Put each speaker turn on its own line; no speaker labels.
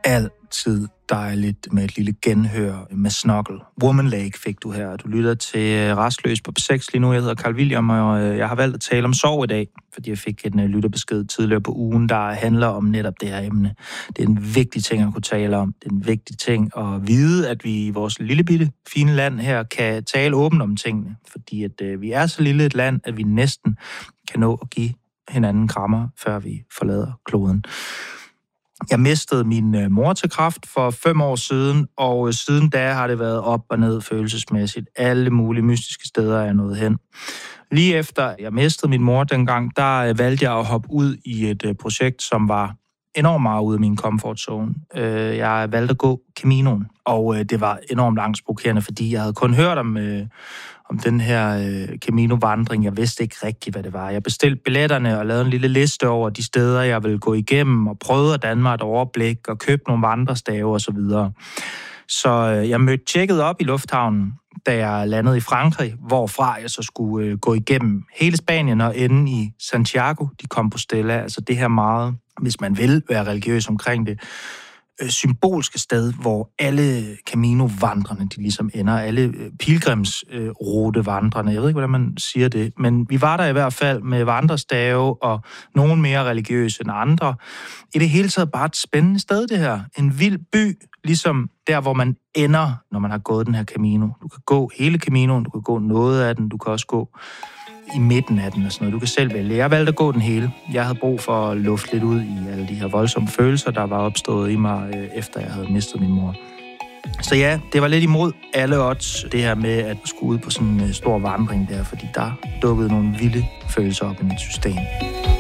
Altid dejligt med et lille genhør med Snuggle. Woman Lake fik du her. Du lytter til Rastløs på P6 lige nu. Jeg hedder Carl William, og jeg har valgt at tale om sorg i dag, fordi jeg fik en lytterbesked tidligere på ugen, der handler om netop det her emne. Det er en vigtig ting at kunne tale om. Det er en vigtig ting at vide, at vi i vores lille bitte fine land her kan tale åbent om tingene, fordi at vi er så lille et land, at vi næsten kan nå at give hinanden krammer, før vi forlader kloden. Jeg mistede min mor til kræft for 5 år siden, og siden da har det været op og ned følelsesmæssigt. Alle mulige mystiske steder er jeg nået hen. Lige efter jeg mistede min mor dengang, der valgte jeg at hoppe ud i et projekt, som var enormt meget ude af min comfort zone. Jeg valgte at gå Caminoen, og det var enormt angstprovokerende, fordi jeg havde kun hørt om den her Camino-vandring. Jeg vidste ikke rigtigt, hvad det var. Jeg bestilte billetterne og lavede en lille liste over de steder, jeg ville gå igennem, og prøvede at danne mig et overblik og købe nogle vandrestave og så videre. Så jeg mødte tjekket op i lufthavnen, da jeg landede i Frankrig, hvorfra jeg så skulle gå igennem hele Spanien og ende i Santiago de Compostela. Altså det her meget, hvis man vil være religiøs omkring det, symbolske sted, hvor alle Camino-vandrene, de ligesom ender, alle pilgrimsrute-vandrene, jeg ved ikke, hvordan man siger det, men vi var der i hvert fald med vandrestave og nogen mere religiøse end andre. I det hele taget bare et spændende sted, det her. En vild by, ligesom der, hvor man ender, når man har gået den her Camino. Du kan gå hele Caminoen, du kan gå noget af den, du kan også gå i midten af den og sådan noget. Du kan selv vælge. Jeg valgte at gå den hele. Jeg havde brug for at lufte lidt ud i alle de her voldsomme følelser, der var opstået i mig, efter jeg havde mistet min mor. Så ja, det var lidt imod alle odds, det her med at skulle ud på sådan en stor vandring der, fordi der dukkede nogle vilde følelser op i mit system.